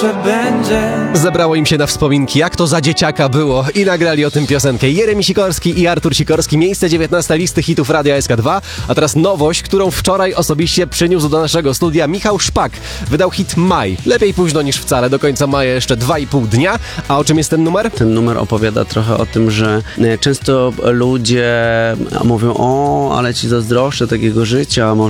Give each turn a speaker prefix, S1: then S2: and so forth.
S1: zawsze będzie.
S2: Zebrało im się na wspominki, jak to za dzieciaka było i nagrali o tym piosenkę. Jeremi Sikorski i Artur Sikorski, miejsce 19 listy hitów Radia SK2, a teraz nowość, którą wczoraj osobiście przyniósł do naszego studia Michał Szpak. Wydał hit Maj. Lepiej późno niż wcale, do końca maja jeszcze 2,5 dnia. A o czym jest ten numer?
S3: Ten numer opowiada trochę o tym, że często ludzie mówią, o, ale ci zazdroszczę takiego życia,